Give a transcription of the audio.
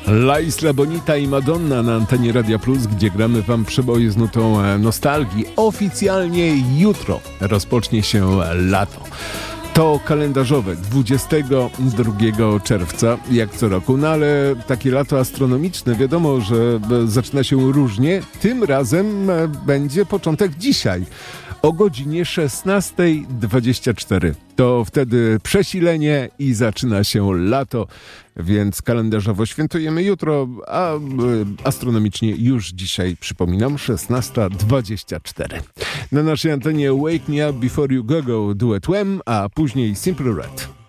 La Isla Bonita i Madonna na antenie Radia Plus, gdzie gramy wam przeboje z nutą nostalgii. Oficjalnie jutro rozpocznie się lato. To kalendarzowe 22 czerwca, jak co roku, no ale takie lato astronomiczne, wiadomo, że zaczyna się różnie. Tym razem będzie początek dzisiaj o godzinie 16:24. To wtedy przesilenie i zaczyna się lato, więc kalendarzowo świętujemy jutro, a astronomicznie już dzisiaj, przypominam, 16:24. Na naszej antenie Wake Me Up Before You Go Go duet Wham, a później Simple Red.